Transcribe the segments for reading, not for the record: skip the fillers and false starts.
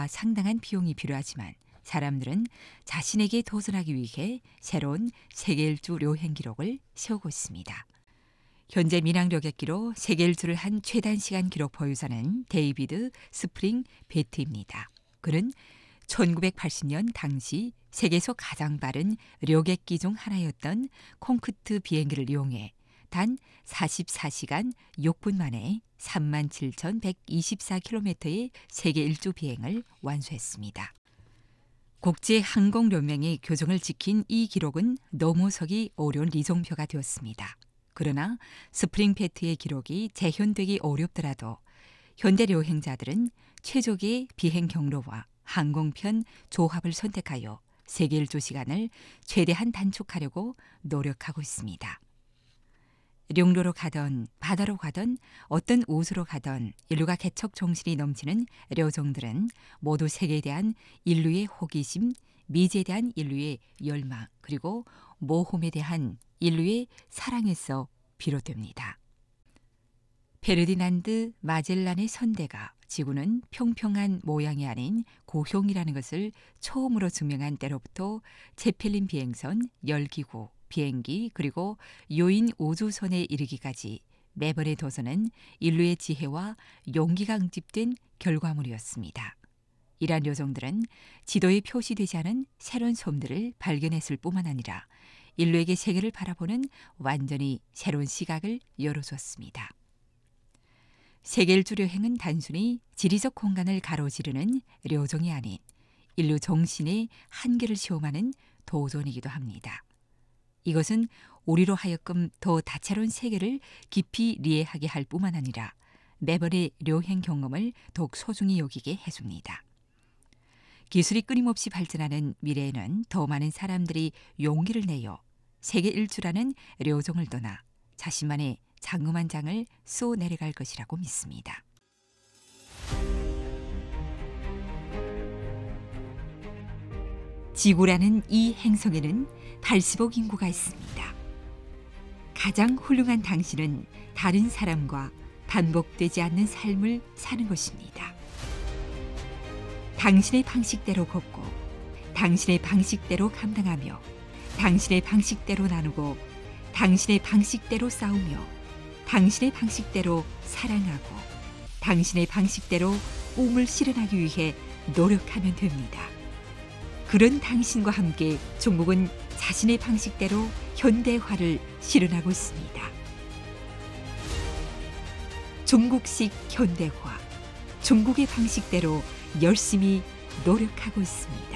인력과 상당한 비용이 필요하지만 사람들은 자신에게 도전하기 위해 새로운 세계 일주 료행 기록을 세우고 있습니다. 현재 민항 료객기로 세계 일주를 한 최단 시간 기록 보유자는 데이비드 스프링 베트입니다. 그는 1980년 당시 세계에서 가장 빠른 료객기 중 하나였던 콩크트 비행기를 이용해 단 44시간 6분 만에 37,124km의 세계 일주 비행을 완수했습니다. 국제항공연맹의 교정을 지킨 이 기록은 너무석이 어려운 리종표가 되었습니다. 그러나 스프링 페트의 기록이 재현되기 어렵더라도 현대 료행자들은 최적의 비행 경로와 항공편 조합을 선택하여 세계 일주 시간을 최대한 단축하려고 노력하고 있습니다. 룡로로 가던 바다로 가던 어떤 우주로 가던 인류가 개척 정신이 넘치는 료종들은 모두 세계에 대한 인류의 호기심, 미지에 대한 인류의 열망, 그리고 모험에 대한 인류의 사랑에서 비롯됩니다. 페르디난드 마젤란의 선대가 지구는 평평한 모양이 아닌 고형이라는 것을 처음으로 증명한 때로부터 제펠린 비행선, 열기구, 비행기 그리고 요인 우주선에 이르기까지 매번의 도전은 인류의 지혜와 용기가 응집된 결과물이었습니다. 이러한 요정들은 지도에 표시되지 않은 새로운 섬들을 발견했을 뿐만 아니라 인류에게 세계를 바라보는 완전히 새로운 시각을 열어줬습니다. 세계 일주 료행은 단순히 지리적 공간을 가로지르는 료종이 아닌 인류 정신의 한계를 시험하는 도전이기도 합니다. 이것은 우리로 하여금 더 다채로운 세계를 깊이 이해하게 할 뿐만 아니라 매번의 료행 경험을 더욱 소중히 여기게 해줍니다. 기술이 끊임없이 발전하는 미래에는 더 많은 사람들이 용기를 내어 세계 일주라는 료종을 떠나 자신만의 장엄한 장을 쏘 내려갈 것이라고 믿습니다. 지구라는 이 행성에는 80억 인구가 있습니다. 가장 훌륭한 당신은 다른 사람과 반복되지 않는 삶을 사는 것입니다. 당신의 방식대로 걷고 당신의 방식대로 감당하며 당신의 방식대로 나누고 당신의 방식대로 싸우며 당신의 방식대로 사랑하고 당신의 방식대로 꿈을 실현하기 위해 노력하면 됩니다. 그런 당신과 함께 중국은 자신의 방식대로 현대화를 실현하고 있습니다. 중국식 현대화, 중국의 방식대로 열심히 노력하고 있습니다.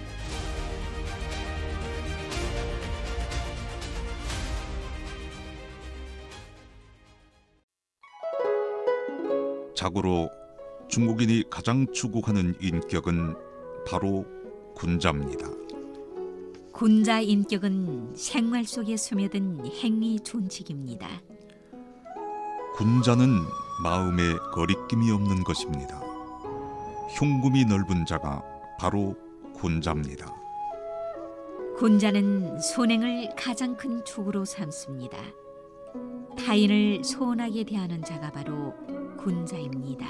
자고로 중국인이 가장 추구하는 인격은 바로 군자입니다. 군자 인격은 생활 속에 스며든 행위 준칙입니다. 군자는 마음에 거리낌이 없는 것입니다. 흉금이 넓은 자가 바로 군자입니다. 군자는 선행을 가장 큰 축으로 삼습니다. 타인을 소원하게 대하는 자가 바로 군자입니다.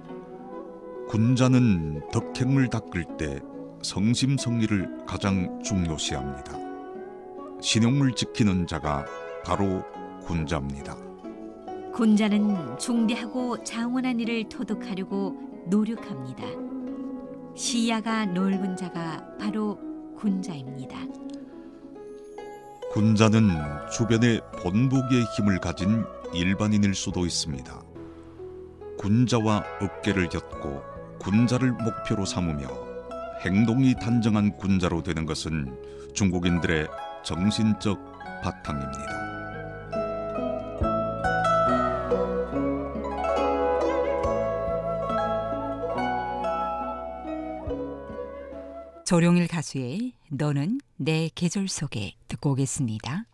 군자는 덕행을 닦을 때 성심성의를 가장 중요시합니다. 신용을 지키는 자가 바로 군자입니다. 군자는 중대하고 장원한 일을 토득하려고 노력합니다. 시야가 넓은 자가 바로 군자입니다. 군자는 주변에 본보기의 힘을 가진 일반인일 수도 있습니다. 군자와 어깨를 곁고 군자를 목표로 삼으며 행동이 단정한 군자로 되는 것은 중국인들의 정신적 바탕입니다. 조룡일 가수의 너는 내 계절 속에 듣고 오겠습니다.